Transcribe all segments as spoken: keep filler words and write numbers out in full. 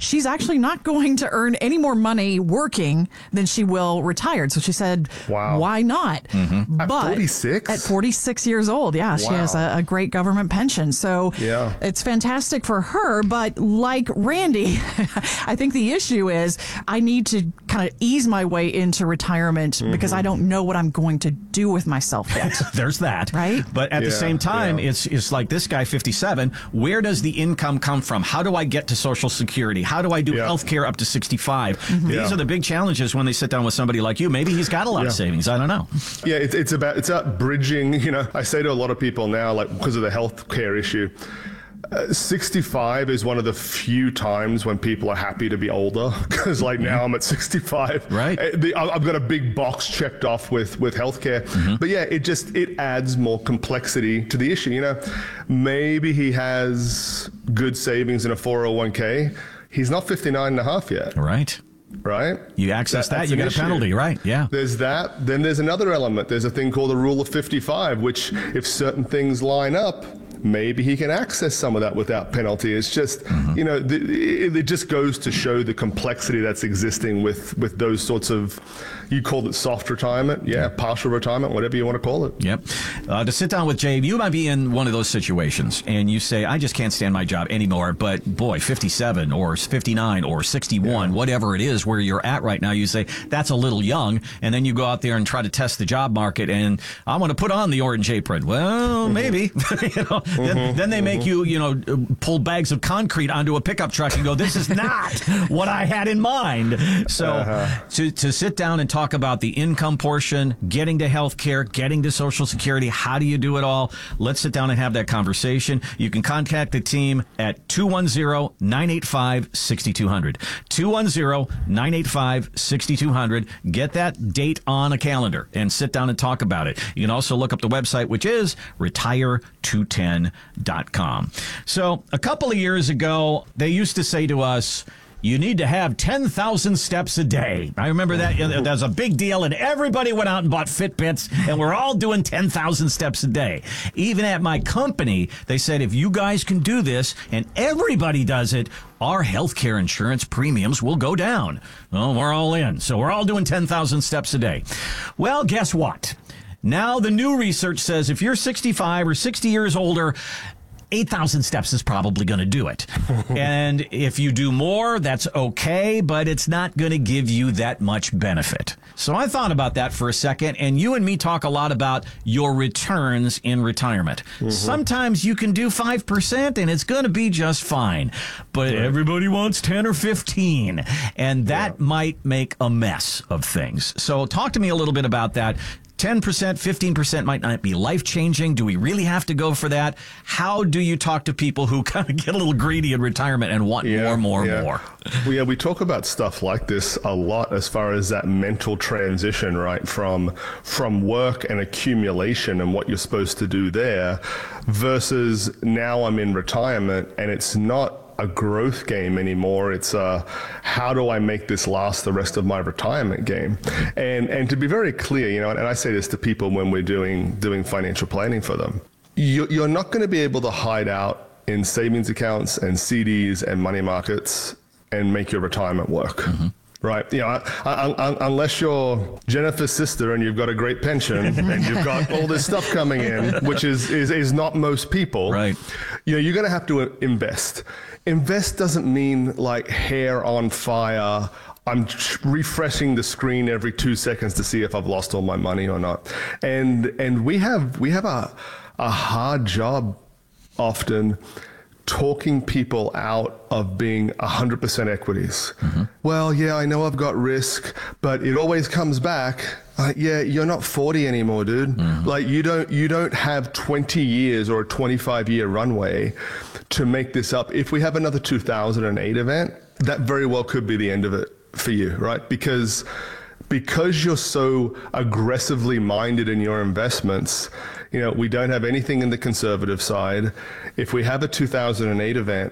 she's actually not going to earn any more money working than she will retired. So she said, wow. why not? Mm-hmm. At forty-six? At forty-six years old, yeah. Wow. She has a, a great government pension. So yeah. it's fantastic for her. But like Randy, I think the issue is I need to kind of ease my way into retirement mm-hmm. because I don't know what I'm going to do with myself yet. There's that. Right? But at yeah, the same time, yeah. it's it's like this guy, fifty-seven, where does the income come from? How do I get to Social Security? How do I do yeah. health care up to sixty-five? Mm-hmm. These yeah. are the big challenges when they sit down with somebody like you. Maybe he's got a lot yeah. of savings. I don't know. Yeah, it's, it's about it's about bridging. You know, I say to a lot of people now, like because of the health care issue, Uh, sixty-five is one of the few times when people are happy to be older because like now I'm at sixty-five. Right. Uh, the, I've got a big box checked off with, with healthcare. Mm-hmm. But yeah, it just, it adds more complexity to the issue. You know, maybe he has good savings in a four oh one k. He's not fifty-nine and a half yet. Right. Right? You access that, that you get a issue. penalty, right? Yeah. There's that. Then there's another element. There's a thing called the rule of fifty-five, which if certain things line up, maybe he can access some of that without penalty. It's just, mm-hmm. you know, the, it, it just goes to show the complexity that's existing with, with those sorts of, you called it soft retirement, yeah, yeah. partial retirement, whatever you want to call it. Yep. Uh, to sit down with Jay, you might be in one of those situations and you say, I just can't stand my job anymore, but boy, fifty-seven or fifty-nine or sixty-one, yeah. whatever it is where you're at right now, you say, that's a little young, and then you go out there and try to test the job market, and I want to put on the orange apron. Well, mm-hmm. maybe. you know, mm-hmm. then, then they make mm-hmm. you, you know, pull bags of concrete onto a pickup truck and go, this is not what I had in mind. So uh-huh. to, to sit down and talk talk about the income portion, getting to health care, getting to Social Security. How do you do it all? Let's sit down and have that conversation. You can contact the team at two one zero, nine eight five, six two zero zero. two one zero, nine eight five, six two zero zero. Get that date on a calendar and sit down and talk about it. You can also look up the website, which is retire two ten dot com. So a couple of years ago, they used to say to us, you need to have ten thousand steps a day. I remember that. That was a big deal, and everybody went out and bought Fitbits, and we're all doing ten thousand steps a day. Even at my company, they said, if you guys can do this, and everybody does it, our healthcare insurance premiums will go down. Well, we're all in. So we're all doing ten thousand steps a day. Well, guess what? Now the new research says if you're sixty-five or sixty years older, eight thousand steps is probably going to do it. And if you do more, that's okay, but it's not going to give you that much benefit. So I thought about that for a second, and you and me talk a lot about your returns in retirement. Mm-hmm. Sometimes you can do five percent, and it's going to be just fine. But right. everybody wants ten or fifteen, and that yeah. might make a mess of things. So talk to me a little bit about that. ten percent, fifteen percent might not be life-changing. Do we really have to go for that? How do you talk to people who kind of get a little greedy in retirement and want yeah, more, more, yeah. more? Well, yeah, we talk about stuff like this a lot as far as that mental transition, right, from from work and accumulation and what you're supposed to do there versus now I'm in retirement and it's not a growth game anymore. It's uh, how do I make this last the rest of my retirement game? And and to be very clear, you know, and I say this to people when we're doing doing financial planning for them, you, you're not going to be able to hide out in savings accounts and C Ds and money markets and make your retirement work. Mm-hmm. Right. You know, I, I, I, unless you're Jennifer's sister and you've got a great pension and you've got all this stuff coming in, which is, is, is not most people, right. you know, you're going to have to invest. Invest doesn't mean like hair on fire. I'm refreshing the screen every two seconds to see if I've lost all my money or not. And and we have we have a a hard job often talking people out of being one hundred percent equities. Mm-hmm. Well, yeah, I know I've got risk, but it always comes back. Uh, yeah, you're not forty anymore, dude. Mm-hmm. Like you don't you don't have twenty years or a twenty-five year runway to make this up. If we have another two thousand eight event, that very well could be the end of it for you, right? Because because you're so aggressively minded in your investments, you know, we don't have anything in the conservative side. If we have a two thousand eight event,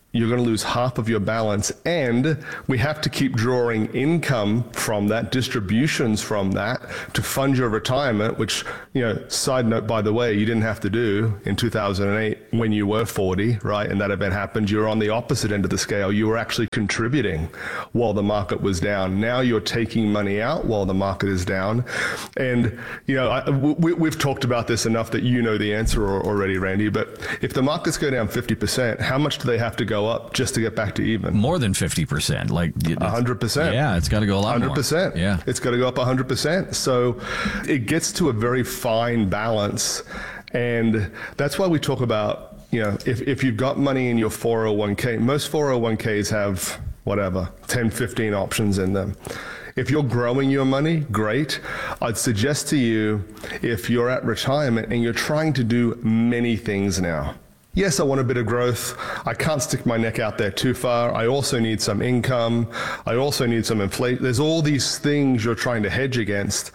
you're going to lose half of your balance, and we have to keep drawing income from that, distributions from that, to fund your retirement, which, you know, side note, by the way, you didn't have to do in two thousand eight when you were forty, right? And that event happened. You were on the opposite end of the scale. You were actually contributing while the market was down. Now you're taking money out while the market is down. And, you know, I, we, we've talked about this enough that you know the answer already, Randy, but if the markets go down fifty percent, how much do they have to go up just to get back to even? More than fifty percent. Like one hundred percent. Yeah, it's got to go a lot one hundred percent. more. Yeah. It's got to go up one hundred percent. So it gets to a very fine balance. And that's why we talk about, you know, if, if you've got money in your four oh one k, most four oh one k's have whatever, ten, fifteen options in them. If you're growing your money, great. I'd suggest to you, if you're at retirement and you're trying to do many things now, yes, I want a bit of growth. I can't stick my neck out there too far. I also need some income. I also need some inflation. There's all these things you're trying to hedge against.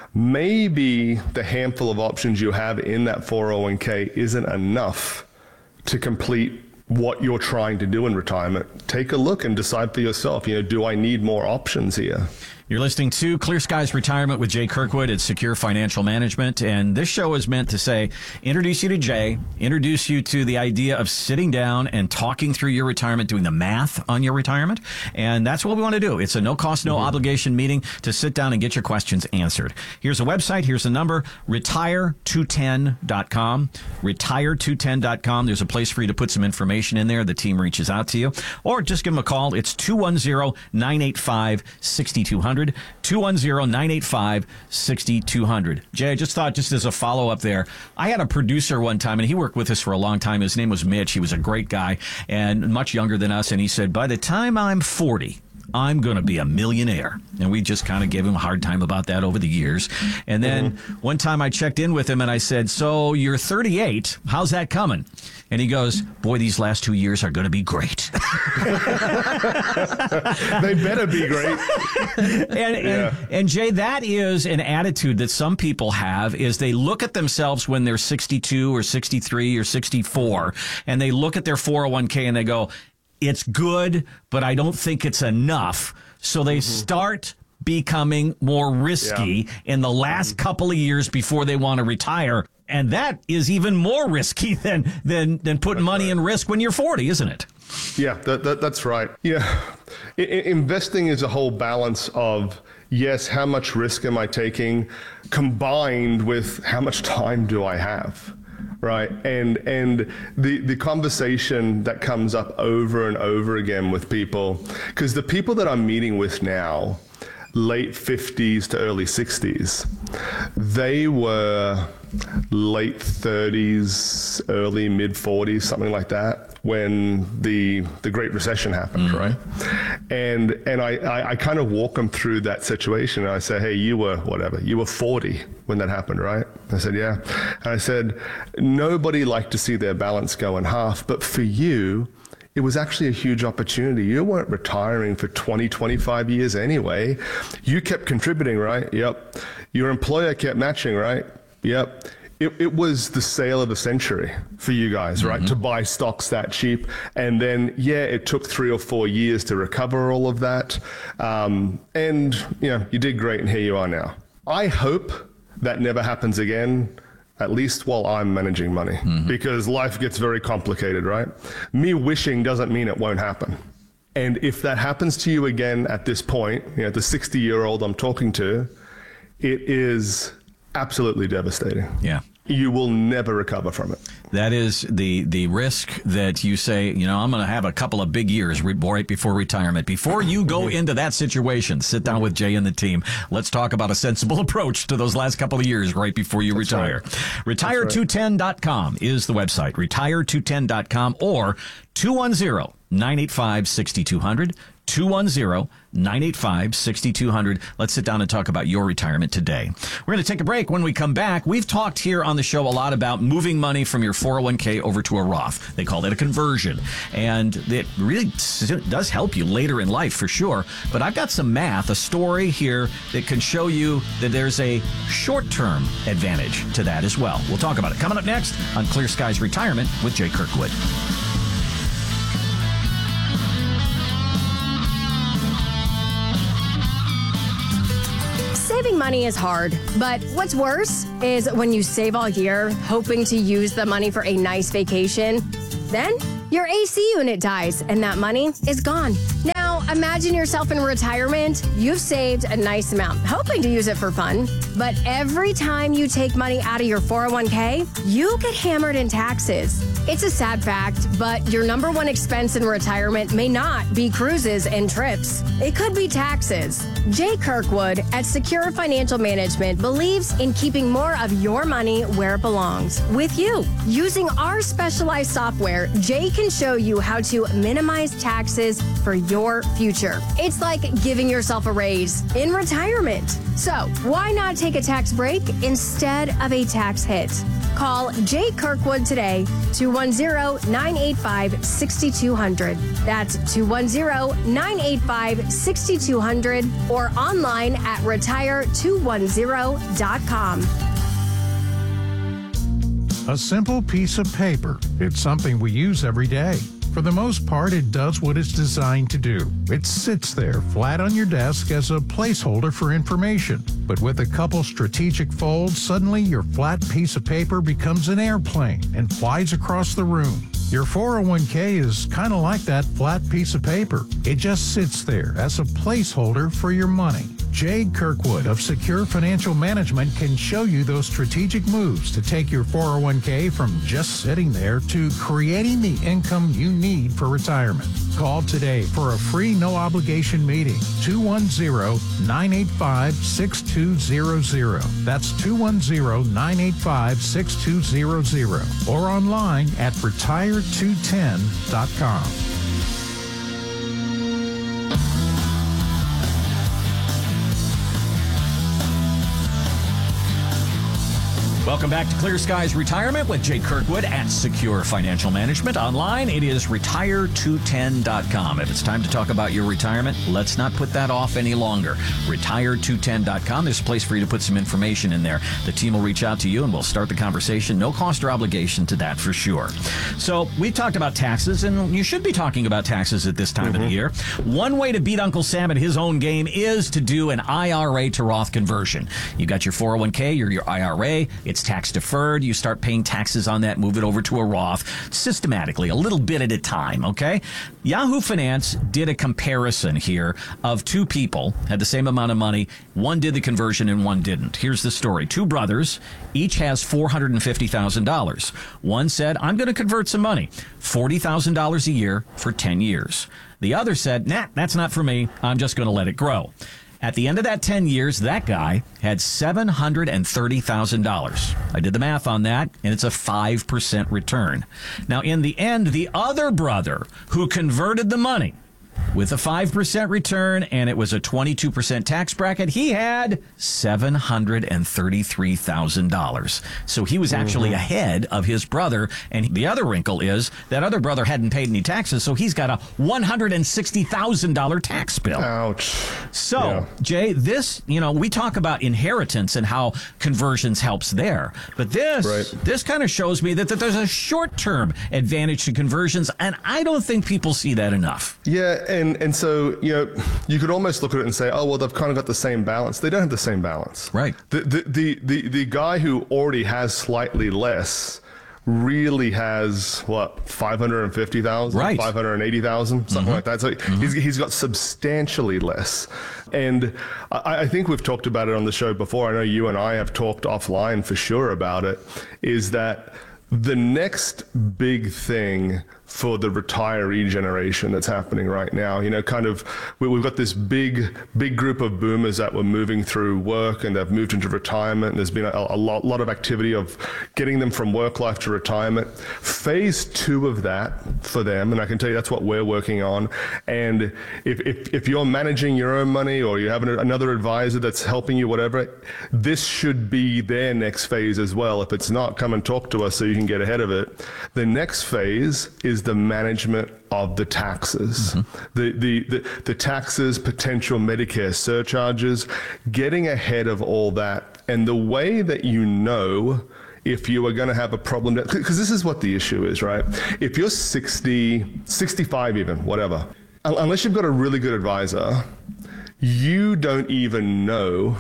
Maybe the handful of options you have in that four oh one k isn't enough to complete what you're trying to do in retirement. Take a look and decide for yourself, you know, do I need more options here? You're listening to Clear Skies Retirement with Jay Kirkwood at Secure Financial Management. And this show is meant to say, introduce you to Jay, introduce you to the idea of sitting down and talking through your retirement, doing the math on your retirement. And that's what we want to do. It's a no cost, no mm-hmm. obligation meeting to sit down and get your questions answered. Here's a website. Here's the number, retire two ten dot com. retire two ten dot com. There's a place for you to put some information in there. The team reaches out to you. Or just give them a call. It's two one zero, nine eight five, six two zero zero. two one zero, nine eight five, six two zero zero. Jay, I just thought, just as a follow-up there, I had a producer one time, and he worked with us for a long time. His name was Mitch. He was a great guy and much younger than us, and he said, by the time I'm forty, I'm going to be a millionaire. And we just kind of gave him a hard time about that over the years. And then mm-hmm. one time I checked in with him and I said, so you're thirty-eight. How's that coming? And he goes, boy, these last two years are going to be great. They better be great. and, and, yeah. and Jay, that is an attitude that some people have, is they look at themselves when they're sixty-two or sixty-three or sixty-four, and they look at their four oh one k and they go, it's good, but I don't think it's enough. So they mm-hmm. start becoming more risky yeah. in the last couple of years before they want to retire. And that is even more risky than than than putting that's money right. in risk when you're forty, isn't it? Yeah, that, that, that's right. Yeah. I, investing is a whole balance of, yes, how much risk am I taking, combined with how much time do I have? Right. And and the, the conversation that comes up over and over again with people, because the people that I'm meeting with now, late fifties to early sixties, they were late thirties, early mid forties, something like that, when the the Great Recession happened, mm-hmm. right? And and I, I, I kind of walk them through that situation. And I say, hey, you were whatever, you were forty when that happened, right? I said, yeah. And I said, nobody liked to see their balance go in half, but for you, it was actually a huge opportunity. You weren't retiring for twenty, twenty-five years anyway. You kept contributing, right? Yep. Your employer kept matching, right? Yep. It, it was the sale of the century for you guys, right? Mm-hmm. To buy stocks that cheap. And then, yeah, it took three or four years to recover all of that. Um, and, you know, you did great, and here you are now. I hope that never happens again, at least while I'm managing money, mm-hmm. because life gets very complicated, right? Me wishing doesn't mean it won't happen. And if that happens to you again at this point, you know, the sixty-year-old I'm talking to, it is absolutely devastating. Yeah. You will never recover from it. That is the the risk that you say, you know, I'm going to have a couple of big years right before retirement. Before you go into that situation, sit down with Jay and the team. Let's talk about a sensible approach to those last couple of years right before you That's retire. Right. retire two ten dot com is the website, retire two ten dot com, or two one zero, nine eight five, six two zero zero. two one zero, nine eight five, six two zero zero. Let's sit down and talk about your retirement today. We're going to take a break. When we come back, we've talked here on the show a lot about moving money from your four oh one k over to a Roth. They call it a conversion. And it really does help you later in life for sure. But I've got some math, a story here that can show you that there's a short-term advantage to that as well. We'll talk about it coming up next on Clear Skies Retirement with Jay Kirkwood. Saving money is hard, but what's worse is when you save all year, hoping to use the money for a nice vacation. Then your A C unit dies and that money is gone. Now, imagine yourself in retirement. You've saved a nice amount, hoping to use it for fun. But every time you take money out of your four oh one k, you get hammered in taxes. It's a sad fact, but your number one expense in retirement may not be cruises and trips. It could be taxes. Jay Kirkwood at Secure Financial Management believes in keeping more of your money where it belongs, with you. Using our specialized software, Jay can show you how to minimize taxes for your future. It's like giving yourself a raise in retirement. So why not take a tax break instead of a tax hit? Call Jay Kirkwood today, two one zero, nine eight five, six two zero zero. That's two one zero, nine eight five, six two zero zero or online at retire two one zero dot com. A simple piece of paper. It's something we use every day. For the most part, it does what it's designed to do. It sits there flat on your desk as a placeholder for information. But with a couple strategic folds, suddenly your flat piece of paper becomes an airplane and flies across the room. Your four oh one k is kind of like that flat piece of paper. It just sits there as a placeholder for your money. Jade Kirkwood of Secure Financial Management can show you those strategic moves to take your four oh one k from just sitting there to creating the income you need for retirement. Call today for a free no-obligation meeting, two one zero, nine eight five, six two zero zero. That's two one zero, nine eight five, six two zero zero or online at retire two ten dot com. Welcome back to Clear Skies Retirement with Jay Kirkwood at Secure Financial Management. Online, it is retire two ten dot com. If it's time to talk about your retirement, let's not put that off any longer. retire two ten dot com. There's a place for you to put some information in there. The team will reach out to you and we'll start the conversation. No cost or obligation to that for sure. So we've talked about taxes, and you should be talking about taxes at this time mm-hmm. of the year. One way to beat Uncle Sam at his own game is to do an I R A to Roth conversion. You got your four oh one k, your, your I R A. It's tax deferred. You start paying taxes on that, move it over to a Roth systematically, a little bit at a time, okay? Yahoo Finance did a comparison here of two people, had the same amount of money. One did the conversion and one didn't. Here's the story. Two brothers, each has four hundred fifty thousand dollars. One said, I'm going to convert some money, forty thousand dollars a year for ten years. The other said, nah, that's not for me. I'm just going to let it grow. At the end of that ten years, that guy had seven hundred thirty thousand dollars. I did the math on that, and it's a five percent return. Now, in the end, the other brother who converted the money with a five percent return, and it was a twenty-two percent tax bracket, he had seven hundred thirty-three thousand dollars. So he was actually mm-hmm. ahead of his brother. And the other wrinkle is that other brother hadn't paid any taxes, so he's got a one hundred sixty thousand dollars tax bill. Ouch. So, yeah. Jay, this, you know, we talk about inheritance and how conversions helps there. But this, right. this kind of shows me that, that there's a short-term advantage to conversions, and I don't think people see that enough. Yeah. And and so, you know, you could almost look at it and say, oh, well, they've kind of got the same balance. They don't have the same balance. Right. The the the the, the guy who already has slightly less really has, what, five hundred fifty thousand, right. five hundred eighty thousand, something mm-hmm. like that. So mm-hmm. he's, he's got substantially less. And I, I think we've talked about it on the show before. I know you and I have talked offline for sure about it, is that the next big thing for the retiree generation that's happening right now, you know, kind of, we, we've got this big, big group of boomers that were moving through work and they've moved into retirement. And there's been a, a lot, lot of activity of getting them from work life to retirement. Phase two of that for them, and I can tell you that's what we're working on. And if, if, if you're managing your own money or you have an, another advisor that's helping you, whatever, this should be their next phase as well. If it's not, come and talk to us so you can get ahead of it. The next phase is the management of the taxes, mm-hmm. the, the, the, the taxes, potential Medicare surcharges, getting ahead of all that. And the way that you know if you are going to have a problem, because this is what the issue is, right? If you're sixty, sixty-five even, whatever, unless you've got a really good advisor, you don't even know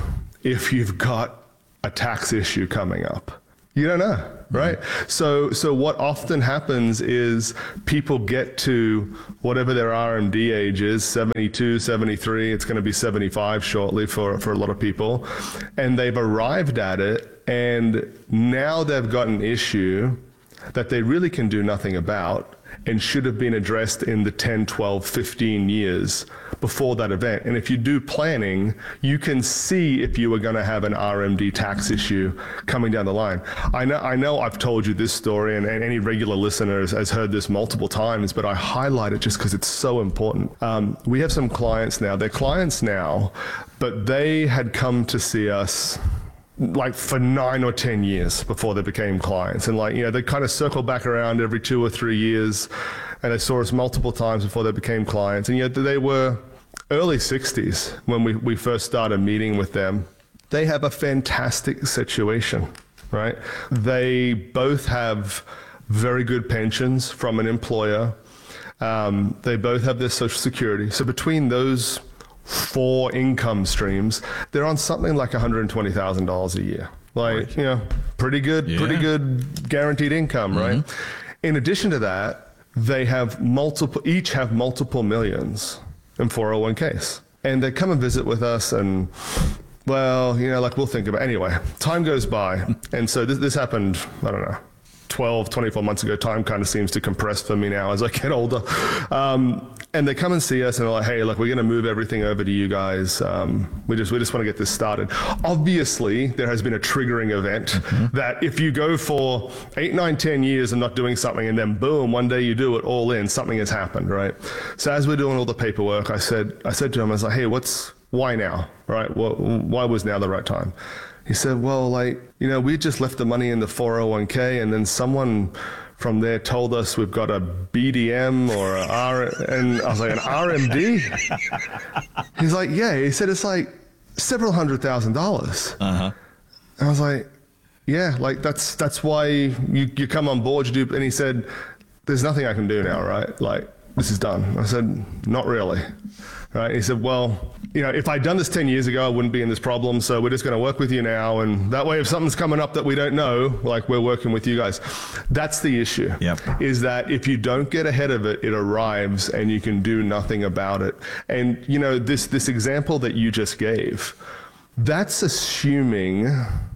if you've got a tax issue coming up? You don't know, right? Mm-hmm. So so what often happens is people get to whatever their R M D age is, seventy-two, seventy-three, it's going to be seventy-five shortly for, for a lot of people, and they've arrived at it, and now they've got an issue that they really can do nothing about and should have been addressed in the ten, twelve, fifteen years before that event. And if you do planning, you can see if you were going to have an R M D tax issue coming down the line. I know I know I've told you this story, and, and any regular listener has, has heard this multiple times, but I highlight it just because it's so important. Um, we have some clients now, they're clients now, but they had come to see us like for nine or ten years before they became clients. And like, you know, they kind of circle back around every two or three years, and they saw us multiple times before they became clients. And yet they were early sixties when we, we first started meeting with them. They have a fantastic situation, right? They both have very good pensions from an employer. Um, they both have their Social Security. So between those four income streams, they're on something like one hundred twenty thousand dollars a year. Like, right. you know, pretty good, yeah. pretty good guaranteed income, mm-hmm. right? In addition to that, they have multiple, each have multiple millions in four oh one k's. And they come and visit with us, and, well, you know, like we'll think about it. Anyway, time goes by. And so this, this happened, I don't know, twelve, twenty-four months ago. Time kind of seems to compress for me now as I get older. Um, and they come and see us and they're like, hey, look, we're going to move everything over to you guys. Um, we just we just want to get this started. Obviously, there has been a triggering event mm-hmm. that if you go for eight, nine, ten years and not doing something, and then boom, one day you do it all in, something has happened, right? So as we're doing all the paperwork, I said, I said to him, I was like, hey, what's, why now, right? Well, why was now the right time? He said, well, like, you know, we just left the money in the four oh one k, and then someone from there told us we've got a B D M or a R, and I was like, an R M D? He's like, yeah. He said, it's like several hundred thousand dollars. Uh-huh. And I was like, yeah, like that's that's why you, you come on board, you do, and he said, there's nothing I can do now, right? Like, this is done. I said, not really. Right? He said, well, you know, if I'd done this ten years ago, I wouldn't be in this problem. So we're just going to work with you now. And that way, if something's coming up that we don't know, like we're working with you guys. That's the issue. Yep. Is that if you don't get ahead of it, it arrives and you can do nothing about it. And, you know, this, this example that you just gave, that's assuming,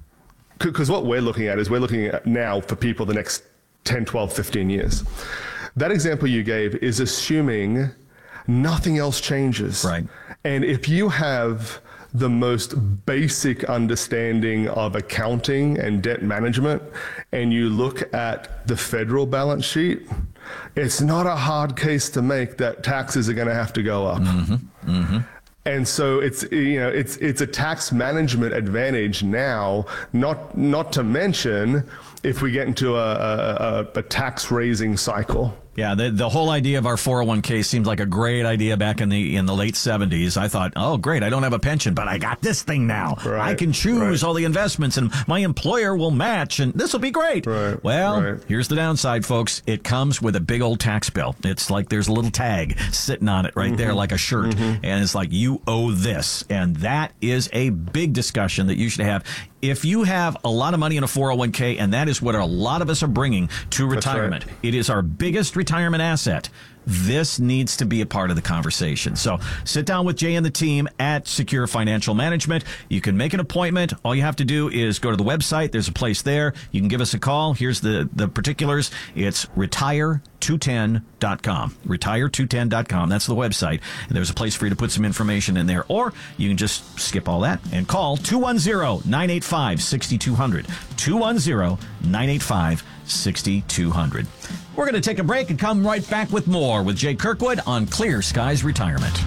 because what we're looking at is we're looking at now for people the next ten, twelve, fifteen years. That example you gave is assuming nothing else changes. Right. And if you have the most basic understanding of accounting and debt management, and you look at the federal balance sheet, it's not a hard case to make that taxes are going to have to go up. Mm-hmm. Mm-hmm. And so it's, you know, it's it's a tax management advantage now, not not to mention if we get into a, a, a tax raising cycle. Yeah, the the whole idea of our four oh one k seemed like a great idea back in the in the late seventies. I thought, oh, great, I don't have a pension, but I got this thing now. Right, I can choose right. all the investments, and my employer will match, and this will be great. Right, well, right. here's the downside, folks. It comes with a big old tax bill. It's like there's a little tag sitting on it right mm-hmm. there like a shirt, mm-hmm. and it's like, you owe this. And that is a big discussion that you should have. If you have a lot of money in a four oh one k, and that is what a lot of us are bringing to retirement, right. it is our biggest retirement asset. This needs to be a part of the conversation. So sit down with Jay and the team at Secure Financial Management. You can make an appointment. All you have to do is go to the website. There's a place there. You can give us a call. Here's the, the particulars. It's retire two ten dot com. retire two ten dot com. That's the website. And there's a place for you to put some information in there. Or you can just skip all that and call two one zero, nine eight five, six two zero zero. two one zero, nine eight five, six two zero zero. We're going to take a break and come right back with more with Jay Kirkwood on Clear Skies Retirement.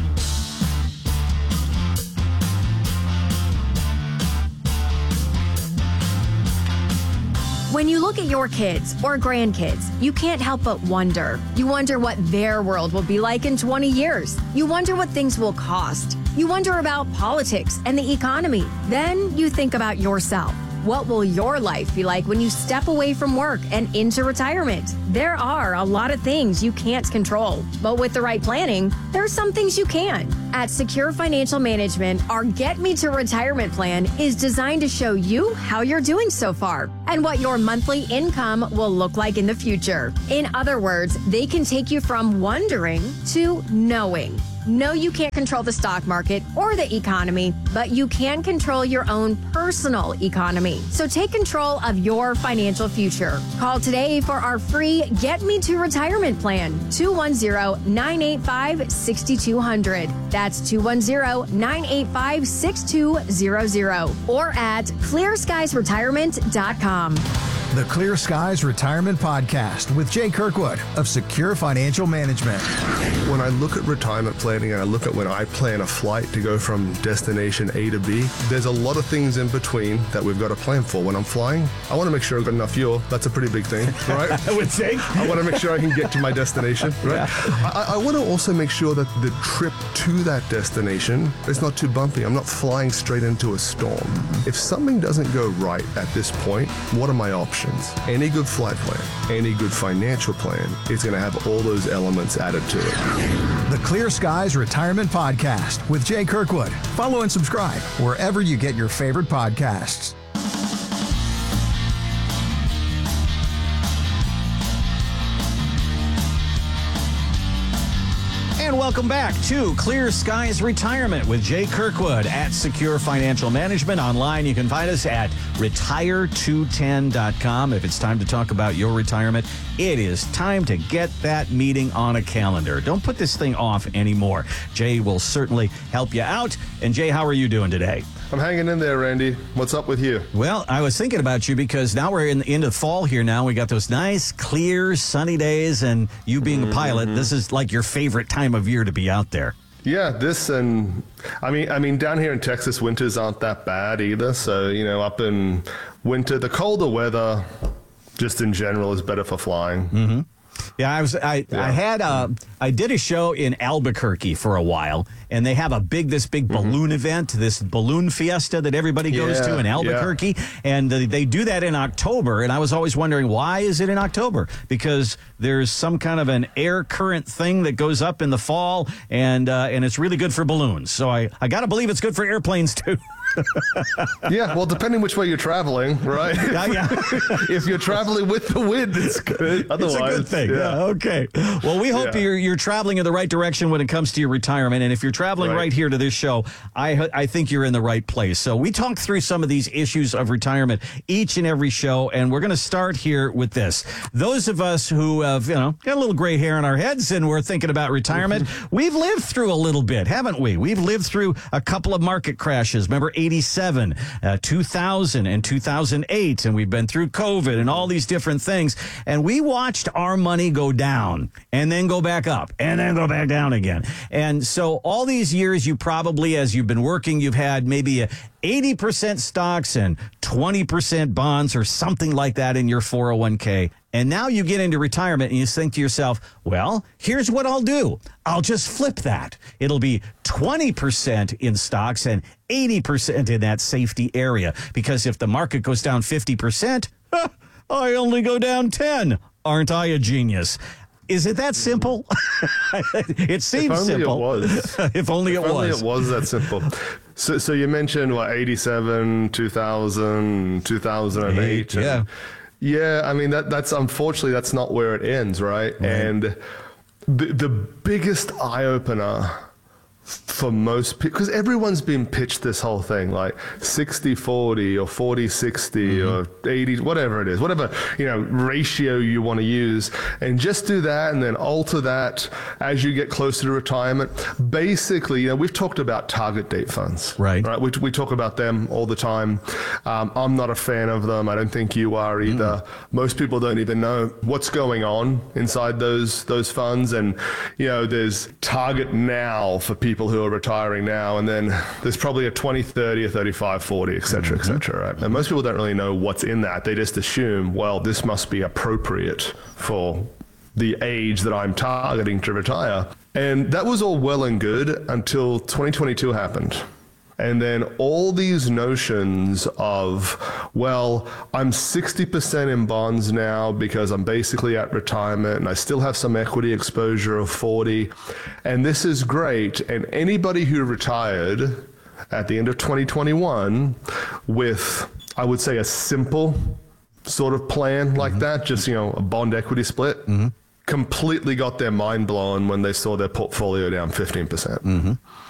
When you look at your kids or grandkids, you can't help but wonder. You wonder what their world will be like in twenty years. You wonder what things will cost. You wonder about politics and the economy. Then you think about yourself. What will your life be like when you step away from work and into retirement? There are a lot of things you can't control, but with the right planning, there are some things you can. At Secure Financial Management, our Get Me to Retirement plan is designed to show you how you're doing so far and what your monthly income will look like in the future. In other words, they can take you from wondering to knowing. No, you can't control the stock market or the economy, but you can control your own personal economy. So take control of your financial future. Call today for our free Get Me to Retirement plan, two one zero, nine eight five, six two zero zero. That's two one zero, nine eight five, six two zero zero or at clear skies retirement dot com. The Clear Skies Retirement Podcast with Jay Kirkwood of Secure Financial Management. When I look at retirement planning and I look at when I plan a flight to go from destination A to B, there's a lot of things in between that we've got to plan for. When I'm flying, I want to make sure I've got enough fuel. That's a pretty big thing, right? I would say. I want to make sure I can get to my destination, right? Yeah. I, I want to also make sure that the trip to that destination is not too bumpy. I'm not flying straight into a storm. If something doesn't go right at this point, what are my options? Any good flight plan, any good financial plan is going to have all those elements added to it. The Clear Skies Retirement Podcast with Jay Kirkwood. Follow and subscribe wherever you get your favorite podcasts. And welcome back to Clear Skies Retirement with Jay Kirkwood at Secure Financial Management. Online, you can find us at retire two ten dot com. If it's time to talk about your retirement, it is time to get that meeting on a calendar. Don't put this thing off anymore. Jay will certainly help you out. And Jay, how are you doing today? I'm hanging in there, Randy. What's up with you? Well, I was thinking about you because now we're in the end of fall here now. We got those nice, clear, sunny days, and you being mm-hmm. a pilot, this is like your favorite time of year to be out there. Yeah, this and I mean, I mean, down here in Texas, winters aren't that bad either. So, you know, up in winter, the colder weather, just in general, is better for flying. Mm-hmm. Yeah, I was. I, yeah. I had. A, I did a show in Albuquerque for a while, and they have a big, this big mm-hmm. balloon event, this balloon fiesta that everybody goes yeah, to in Albuquerque, yeah. and uh, they do that in October. And I was always wondering, why is it in October? Because there's some kind of an air current thing that goes up in the fall, and uh, and it's really good for balloons. So I I got to believe it's good for airplanes too. Yeah, well, depending which way you're traveling, right? Yeah, yeah. If you're traveling with the wind, it's good. Otherwise, it's a good thing. Yeah. Yeah, okay. Well, we hope yeah. you're you're traveling in the right direction when it comes to your retirement. And if you're traveling right, right here to this show, I I think you're in the right place. So we talk through some of these issues of retirement each and every show, and we're going to start here with this. Those of us who have, you know, got a little gray hair on our heads and we're thinking about retirement, we've lived through a little bit, haven't we? We've lived through a couple of market crashes. Remember eighty-seven, uh, two thousand, and two thousand eight, and we've been through COVID and all these different things, and we watched our money go down and then go back up and then go back down again. And so all these years, you probably, as you've been working, you've had maybe a eighty percent stocks and twenty percent bonds or something like that in your four oh one k. And now you get into retirement and you think to yourself, well, here's what I'll do. I'll just flip that. It'll be twenty percent in stocks and eighty percent in that safety area. Because if the market goes down fifty percent, I only go down ten. Aren't I a genius? Is it that simple? It seems if only simple. It was. if only if it only was. it was that simple. So, so you mentioned what eighty-seven, two thousand, two thousand eight. Yeah. And, yeah, I mean that that's unfortunately that's not where it ends, right? right. And the the biggest eye opener for most people, because everyone's been pitched this whole thing like sixty forty or forty sixty mm-hmm. or eighty, whatever it is, whatever, you know, ratio you want to use, and just do that and then alter that as you get closer to retirement. Basically, you know, we've talked about target date funds, right? Right. We, we talk about them all the time. Um, I'm not a fan of them. I don't think you are either. Mm. Most people don't even know what's going on inside those those funds, and you know, there's target now for people who are retiring now, and then there's probably a twenty thirty, a thirty-five forty, et cetera, et cetera, right? And most people don't really know what's in that. They just assume, well, this must be appropriate for the age that I'm targeting to retire. And that was all well and good until twenty twenty-two happened. And then all these notions of, well, I'm sixty percent in bonds now because I'm basically at retirement and I still have some equity exposure of forty. And this is great. And anybody who retired at the end of twenty twenty-one with, I would say, a simple sort of plan like mm-hmm. that, just, you know, a bond equity split, mm-hmm. completely got their mind blown when they saw their portfolio down fifteen percent. Mm-hmm.